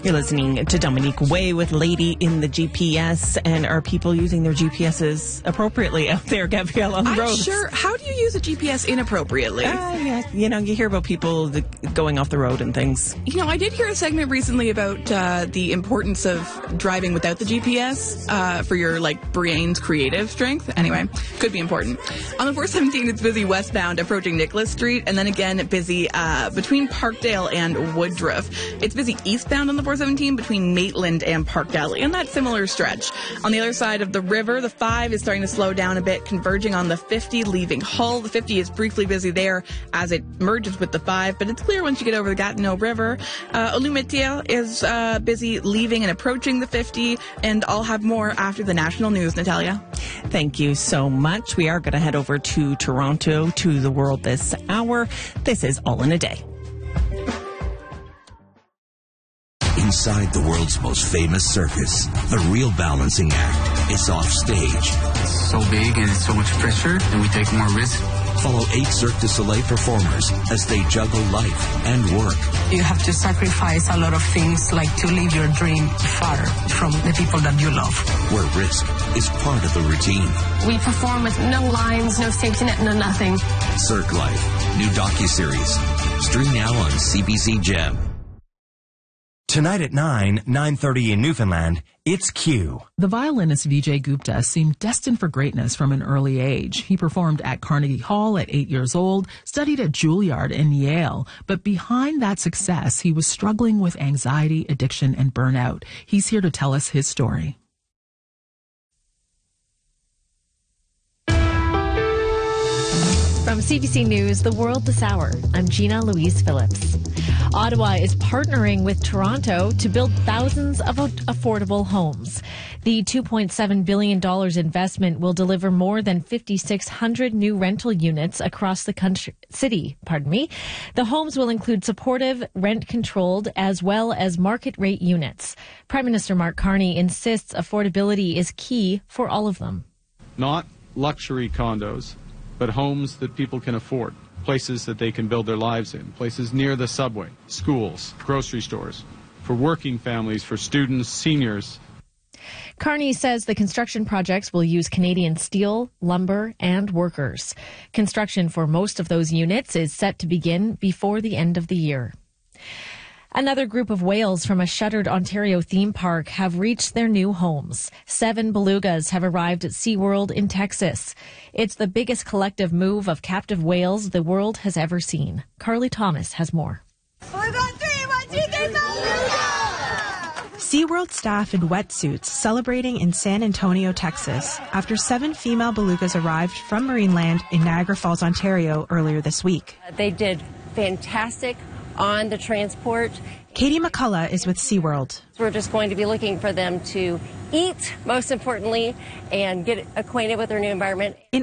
You're listening to Dominique Way with Lady in the GPS. And are people using their GPSs appropriately out there, Gabrielle, on the roads? Sure. How do you use a GPS inappropriately? Yeah. You hear about people going off the road and things. I did hear a segment recently about the importance of driving without the GPS for your, brain's creative strength. Anyway, could be important. On the 417, it's busy westbound approaching Nicholas Street, and then again busy between Parkdale and Woodruff. It's busy eastbound on the 417 between Maitland and Park Alley, and that similar stretch. On the other side of the river, the 5 is starting to slow down a bit, converging on the 50, leaving Hull. The 50 is briefly busy there as it merges with the 5, but it's clear once you get over the Gatineau River. Olumetier is busy leaving and approaching the 50, and I'll have more after the national news, Natalia. Thank you so much. We are going to head over to Toronto, to the world this hour. This is All in a Day. Inside the world's most famous circus, the real balancing act is off stage. It's so big and it's so much pressure, and we take more risk. Follow 8 Cirque du Soleil performers as they juggle life and work. You have to sacrifice a lot of things, like to leave your dream far from the people that you love. Where risk is part of the routine. We perform with no lines, no safety net, no nothing. Cirque Life, new docuseries. Stream now on CBC Gem. Tonight at 9:30 in Newfoundland, it's Q. The violinist Vijay Gupta seemed destined for greatness from an early age. He performed at Carnegie Hall at 8 years old, studied at Juilliard and Yale. But behind that success, he was struggling with anxiety, addiction, and burnout. He's here to tell us his story. From CBC News, The World This Hour, I'm Gina Louise Phillips. Ottawa is partnering with Toronto to build thousands of affordable homes. The $2.7 billion investment will deliver more than 5,600 new rental units across the city. The homes will include supportive, rent-controlled, as well as market-rate units. Prime Minister Mark Carney insists affordability is key for all of them. Not luxury condos, but homes that people can afford. Places that they can build their lives in, places near the subway, schools, grocery stores, for working families, for students, seniors. Carney says the construction projects will use Canadian steel, lumber, and workers. Construction for most of those units is set to begin before the end of the year. Another group of whales from a shuttered Ontario theme park have reached their new homes. 7 belugas have arrived at SeaWorld in Texas. It's the biggest collective move of captive whales the world has ever seen. Carly Thomas has more. SeaWorld staff in wetsuits celebrating in San Antonio, Texas, after 7 female belugas arrived from Marineland in Niagara Falls, Ontario earlier this week. They did fantastic on the transport. Katie McCullough is with SeaWorld. We're just going to be looking for them to eat, most importantly, and get acquainted with their new environment. In